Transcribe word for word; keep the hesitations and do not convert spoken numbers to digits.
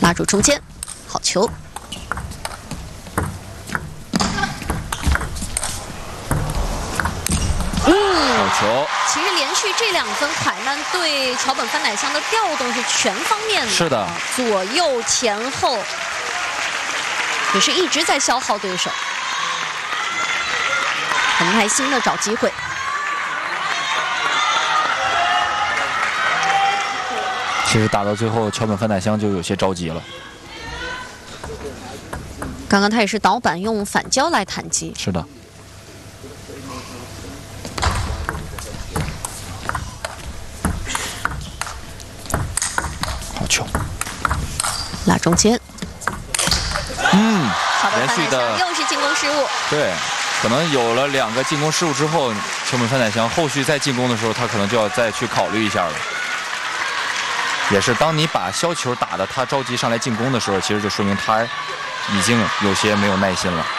拉住中间，好球。 球， 其实连续这两分，凯曼对桥本帆乃香的调动是全方面的， 是的， 左右前后也是一直在消耗对手，很耐心的找机会。 其实打到最后，桥本帆乃香就有些着急了。 刚刚他也是倒板用反胶来弹击， 是的。 球， 拉中间， 嗯， 连续的又是进攻失误。 对，可能有了两个进攻失误之后，桥本帆乃香后续再进攻的时候，他可能就要再去考虑一下了。也是，当你把削球打的他着急上来进攻的时候，其实就说明他已经有些没有耐心了。